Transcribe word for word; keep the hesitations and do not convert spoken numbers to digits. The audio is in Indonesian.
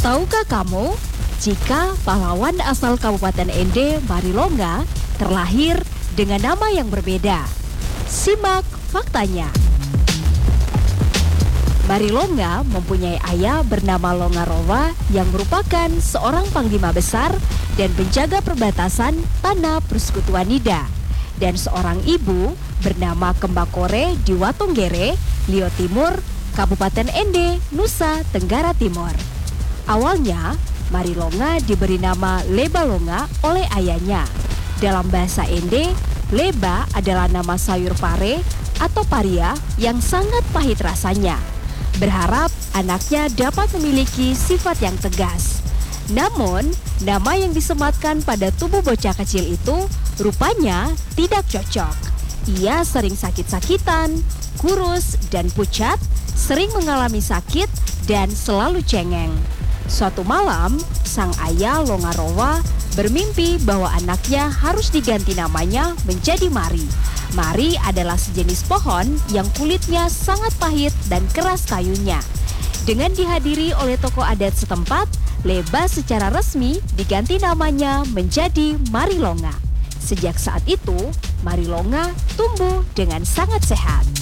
Tahukah kamu, jika pahlawan asal Kabupaten Ende, Marilonga, terlahir dengan nama yang berbeda? Simak faktanya. Marilonga mempunyai ayah bernama Longarowa yang merupakan seorang panglima besar dan penjaga perbatasan tanah Persekutuan Nida, dan seorang ibu bernama Kembakore di Watonggere, Lio Timur, Kabupaten Ende, Nusa Tenggara Timur. Awalnya, Marilonga diberi nama Lebalonga oleh ayahnya. Dalam bahasa Ende, leba adalah nama sayur pare atau paria yang sangat pahit rasanya. Berharap anaknya dapat memiliki sifat yang tegas. Namun, nama yang disematkan pada tubuh bocah kecil itu rupanya tidak cocok. Ia sering sakit-sakitan, kurus dan pucat, sering mengalami sakit dan selalu cengeng. Suatu malam, sang ayah Longarowa bermimpi bahwa anaknya harus diganti namanya menjadi Mari. Mari adalah sejenis pohon yang kulitnya sangat pahit dan keras kayunya. Dengan dihadiri oleh tokoh adat setempat, leba secara resmi diganti namanya menjadi Marilonga. Sejak saat itu, Marilonga tumbuh dengan sangat sehat.